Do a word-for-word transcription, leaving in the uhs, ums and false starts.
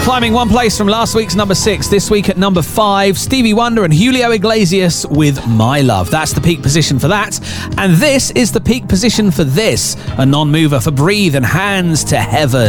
Climbing one place from last week's number six, this week at number five, Stevie Wonder and Julio Iglesias with My Love. That's the peak position for that. And this is the peak position for this, a non-mover for Breathe and Hands to Heaven.